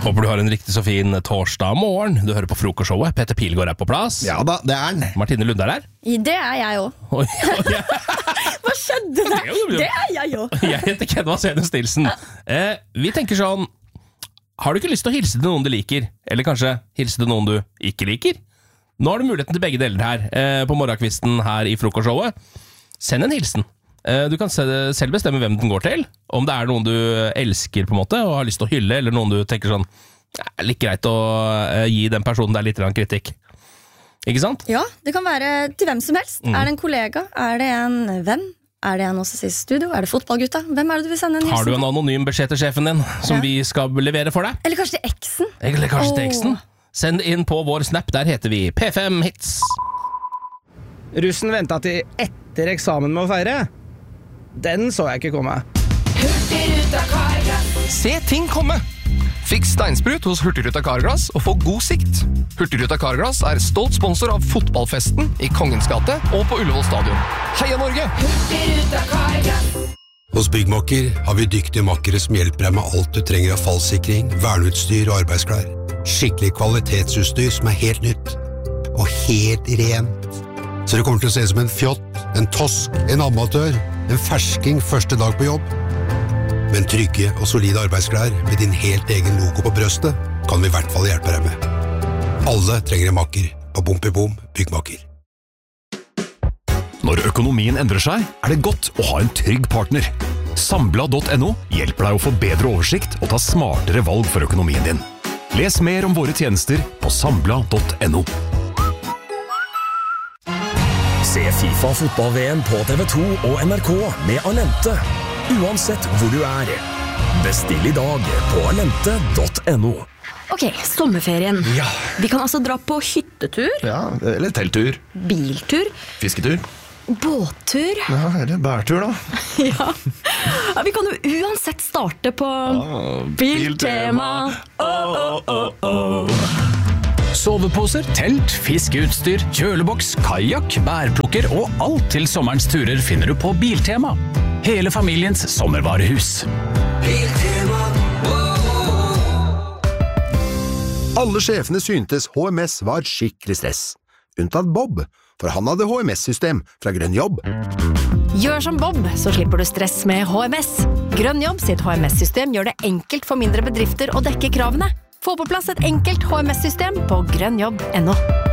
Håper du har en riktig så fin torsdag morgen. Du hører på frokostshowet. Petter Pilgaard på plass. Ja da, det han. Martine Lunde her. Det jeg også. Hva skjedde der? Det jeg også. Jeg heter Kenva Senus Nilsen. Vi tenker sånn, har du ikke lyst til å hilse til noen du liker? Eller kanskje hilse til noen du ikke liker? Nå har du muligheten til begge deler her på morgenkvisten her i frokostshowet. Send en hilsen. Du kan selv bestemme hvem den går til. Om det noen du elsker på en måte og har lyst til å hylle, eller noen du tenker sånn, litt greit å gi den personen der litt kritikk. Ikke sant? Ja, det kan være til hvem som helst. Det en kollega? Det en venn? Det en hos oss i studio? Det fotballgutta? Hvem det du vil sende en hilsen? Har du en anonym beskjed til sjefen din som vi skal levere for deg? Eller kanskje til eksen? Til eksen? Send inn på vår snap, der heter vi P5 Hits. Russen ventet til etter eksamen med å feire. Den så jeg ikke komme. Hurtigruta Carglass. Se ting komme! Fikk steinsprut hos Hurtigruta Carglass og få god sikt. Hurtigruta Carglass stolt sponsor av fotballfesten i Kongens gate og på Ullevål stadion. Heia Norge! Hurtigruta Carglass. Hos Byggmakker har vi dyktige makkere som hjelper deg med alt du trenger av fallsikring, verneutstyr og arbeidsklær. Skikkelig kvalitetsutstyr som helt nytt. Og helt rent. Så det kommer til å se som en fjott, en tosk, en amatør, en fersking første dag på jobb. Men trygge og solide arbeidsklær med din helt egen logo på brøstet kan vi i hvert fall hjelpe deg med. Alle trenger en makker på Bom Byggmakker. Når økonomien endrer seg, det godt å ha en trygg partner. Sambla.no hjelper deg å få bedre oversikt og ta smartere valg for økonomien din. Les mer om våre tjenester på sambla.no. Se FIFA fotball-VM på TV2 og NRK med Alente. Uansett hvor du Bestill i dag på alente.no. Ok, sommerferien. Ja. Vi kan altså dra på hyttetur. Ja, eller telttur. Biltur. Fisketur. Båttur. Ja, eller bærtur da. Ja. Vi kan jo uansett starte på Biltema. Soveposer, telt, fiskeutstyr, kjøleboks, kajak, bærplukker og alt til sommerens turer finner du på Biltema. Hele familiens sommervarehus. Biltema. Alle sjefene syntes HMS var skikkelig stress. Unntatt Bob, for han hadde HMS-system fra Grønn Jobb. Gjør som Bob, så slipper du stress med HMS. Grønn Jobb sitt HMS-system gjør det enkelt for mindre bedrifter å dekke kravene. Få på plass et enkelt HMS-system på grønnjobb.no.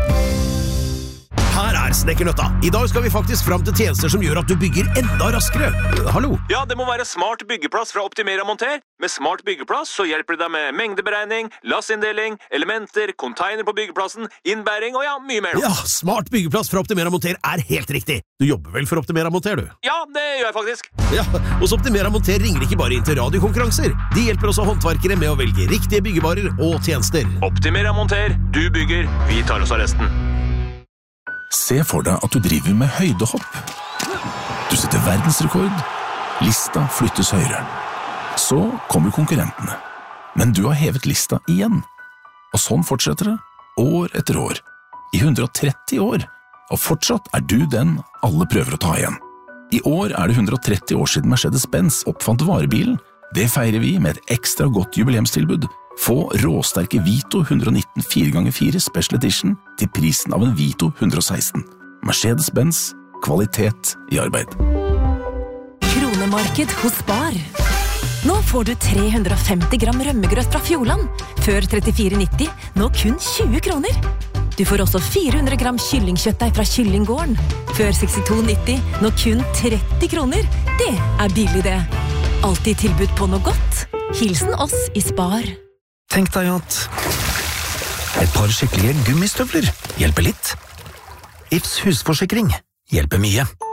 Her Snekkernøtta. I dag skal vi faktisk fram til tjenester som gjør at du bygger enda raskere. Hallo? Ja, det må være Smart byggeplass fra Optimera Monter. Med Smart byggeplass så hjelper det deg med mengdeberegning, lassinndeling, elementer, container på byggeplassen, innbæring og mye mer. Ja, Smart byggeplass fra Optimera Monter helt riktig. Du jobber vel for Optimera Monter, du? Ja, det gjør jeg faktisk. Ja, hos Optimera Monter ringer ikke bare inn til radiokonkurranser. De hjelper også håndverkere med å velge riktige byggevarer og tjenester. Optimera Monter, du bygger, vi tar oss av resten. Se for deg at du driver med høydehopp. Du setter verdensrekord. Lista flyttes høyere. Så kommer konkurrentene. Men du har hevet lista igjen. Og sånn fortsetter det, år etter år. I 130 år. Og fortsatt du den alle prøver å ta igjen. I år det 130 år siden Mercedes-Benz oppfant varebilen. Det feirer vi med et ekstra godt jubileumstilbud. Få råsterke Vito 119 4x4 Special Edition til prisen av en Vito 116. Mercedes-Benz, kvalitet i arbeid. Kronemarked hos Spar. Nå får du 350 gram rømmegrøt fra Fjordland. Før 34,90, nå kun 20 kroner. Du får også 400 gram kyllingkjøttdeig fra Kyllinggården. Før 62,90, nå kun 30 kroner. Det billig det. Alltid tilbud på noe godt. Hilsen oss i Spar. Tenk deg at et par skikkelige gummistøvler hjelper litt. Ifs husforsikring hjelper mye.